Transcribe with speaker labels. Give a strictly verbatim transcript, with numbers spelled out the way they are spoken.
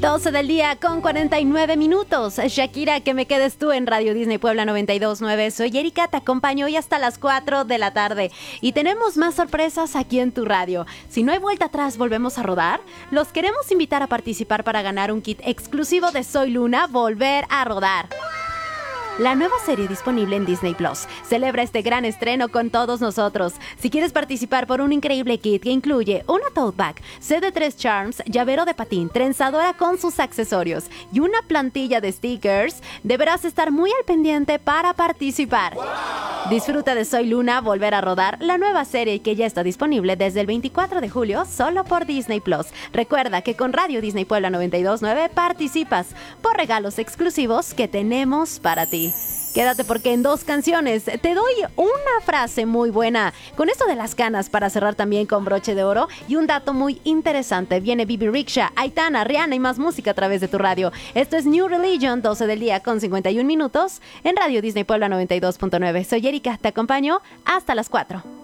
Speaker 1: doce del día con cuarenta y nueve minutos. Shakira, que me quedes tú en Radio Disney Puebla noventa y dos punto nueve. Soy Erika, te acompaño hoy hasta las cuatro de la tarde. Y tenemos más sorpresas aquí en tu radio. Si no hay vuelta atrás, volvemos a rodar. Los queremos invitar a participar para ganar un kit exclusivo de Soy Luna, Volver a Rodar. La nueva serie disponible en Disney Plus celebra este gran estreno con todos nosotros. Si quieres participar por un increíble kit que incluye una tote bag, set de tres charms, llavero de patín, trenzadora con sus accesorios y una plantilla de stickers, deberás estar muy al pendiente para participar. ¡Wow! Disfruta de Soy Luna, Volver a Rodar, la nueva serie que ya está disponible desde el veinticuatro de julio solo por Disney Plus. Recuerda que con Radio Disney Puebla noventa y dos punto nueve participas por regalos exclusivos que tenemos para ti. Quédate porque en dos canciones te doy una frase muy buena con esto de las canas para cerrar también con broche de oro y un dato muy interesante. Viene Bibi Rexha, Aitana, Rihanna y más música a través de tu radio. Esto es New Religion, doce del día con cincuenta y un minutos en Radio Disney Puebla noventa y dos punto nueve. Soy Erika, te acompaño hasta las cuatro.